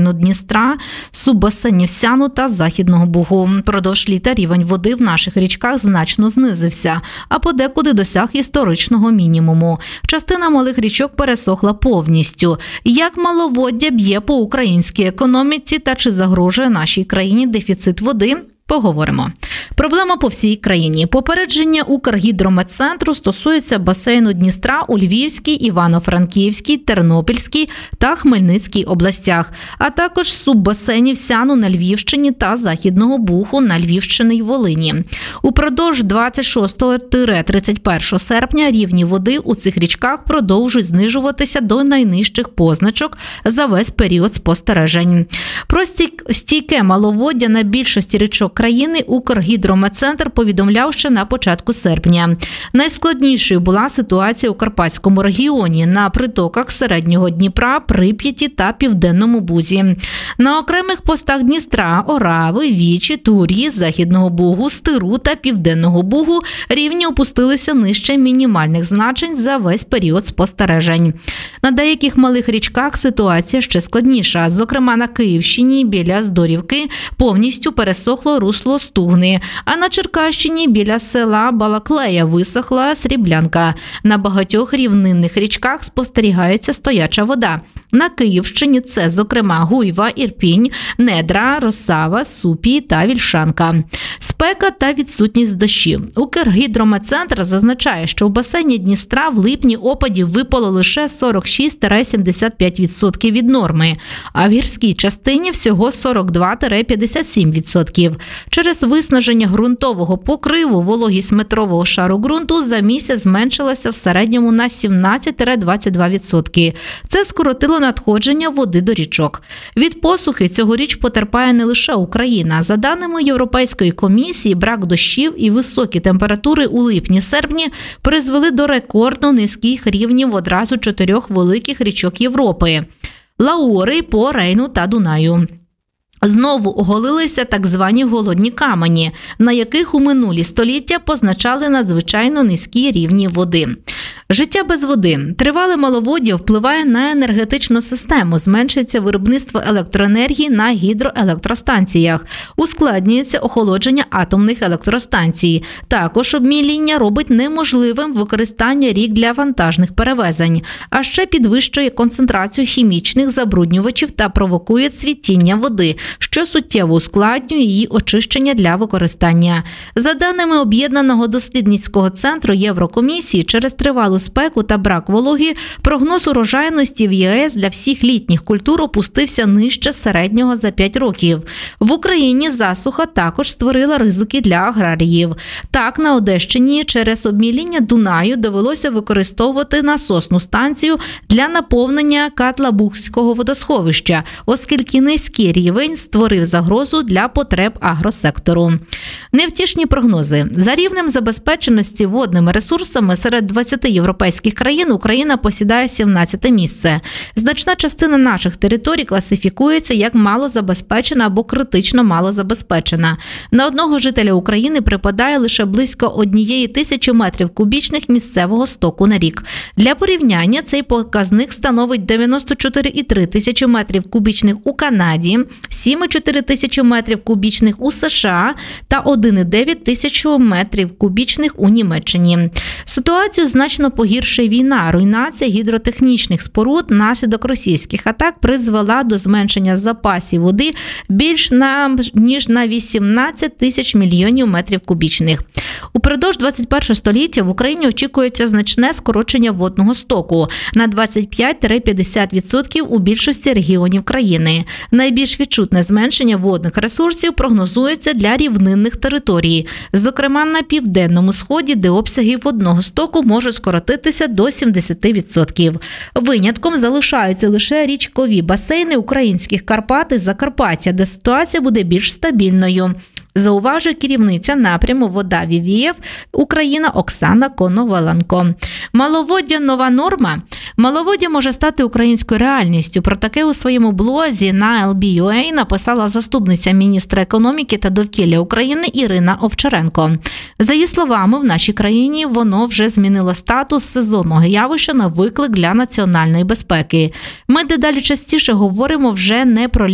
басейну Дністра, суббасейнів Сяну та Західного Бугу. Продовж літа рівень води в наших річках значно знизився, а подекуди досяг історичного мінімуму. Частина малих річок пересохла повністю. Як маловоддя б'є по українській економіці та чи загрожує нашій країні дефіцит води? Поговоримо. Проблема по всій країні. Попередження Укргідрометцентру стосується басейну Дністра у Львівській, Івано-Франківській, Тернопільській та Хмельницькій областях, а також суббасейнів Сяну на Львівщині та Західного Буху на Львівщині й Волині. Упродовж 26-31 серпня рівні води у цих річках продовжують знижуватися до найнижчих позначок за весь період спостережень. Про стійке маловоддя на більшості річок країни Укргідрометцентр повідомляв ще на початку серпня. Найскладнішою була ситуація у Карпатському регіоні на притоках Середнього Дніпра, Прип'яті та Південному Бузі. На окремих постах Дністра,Орави, Вічі, Тур'ї, Західного Бугу, Стиру та Південного Бугу рівні опустилися нижче мінімальних значень за весь період спостережень. На деяких малих річках ситуація ще складніша. Зокрема, на Київщині біля Здорівки повністю пересохло русло Стугни, а на Черкащині біля села Балаклея висохла Сріблянка. На багатьох рівнинних річках спостерігається стояча вода. На Київщині це, зокрема, Гуйва, Ірпінь, Недра, Росава, Супі та Вільшанка. Спека та відсутність дощів. Укргідрометцентр зазначає, що в басейні Дністра в липні опадів випало лише 46-75% від норми, а в гірській частині всього 42-57%. Через виснаження ґрунтового покриву вологість метрового шару ґрунту за місяць зменшилася в середньому на 17-22%. Це скоротило надходження води до річок. Від посухи цьогоріч потерпає не лише Україна. За даними Європейської комісії, брак дощів і високі температури у липні-серпні призвели до рекордно низьких рівнів одразу 4 великих річок Європи – Лаури, По, Рейну та Дунаю. Знову оголилися так звані голодні камені, на яких у минулі століття позначали надзвичайно низькі рівні води. Життя без води. Тривале маловоддя впливає на енергетичну систему, зменшується виробництво електроенергії на гідроелектростанціях, ускладнюється охолодження атомних електростанцій. Також обміління робить неможливим використання рік для вантажних перевезень, а ще підвищує концентрацію хімічних забруднювачів та провокує цвітіння води, що суттєво ускладнює її очищення для використання. За даними Об'єднаного дослідницького центру Єврокомісії, через тривалу спеку та брак вологи, прогноз урожайності в ЄС для всіх літніх культур опустився нижче середнього за 5 років. В Україні засуха також створила ризики для аграріїв. Так, на Одещині через обміління Дунаю довелося використовувати насосну станцію для наповнення Катлабухського водосховища, оскільки низький рівень створив загрозу для потреб агросектору. Невтішні прогнози. За рівнем забезпеченості водними ресурсами серед 20 європейських країн Україна посідає 17-те місце. Значна частина наших територій класифікується як малозабезпечена або критично малозабезпечена. На одного жителя України припадає лише близько 1000 метрів кубічних місцевого стоку на рік. Для порівняння цей показник становить 94,3 тисячі метрів кубічних у Канаді, 7,4 тисячі метрів кубічних у США та 1,9 тисячі метрів кубічних у Німеччині. Ситуацію значно погіршує війна. Руйнація гідротехнічних споруд наслідок російських атак призвела до зменшення запасів води більш ніж на 18 тисяч мільйонів метрів кубічних. Упродовж 21 століття в Україні очікується значне скорочення водного стоку на 25-50% у більшості регіонів країни. Найбільш відчутне зменшення водних ресурсів прогнозується для рівнинних територій, зокрема на Південному Сході, де обсяги водного стоку можуть скоротитися до 70%. Винятком залишаються лише річкові басейни українських Карпат і Закарпаття, де ситуація буде більш стабільною. Зауважує керівниця напряму «Вода Вівіїв» Україна Оксана Коноваленко. Маловоддя – нова норма? Маловоддя може стати українською реальністю. Про таке у своєму блозі на LB.UA написала заступниця міністра економіки та довкілля України Ірина Овчаренко. За її словами, в нашій країні воно вже змінило статус сезонного явища на виклик для національної безпеки. Ми дедалі частіше говоримо вже не про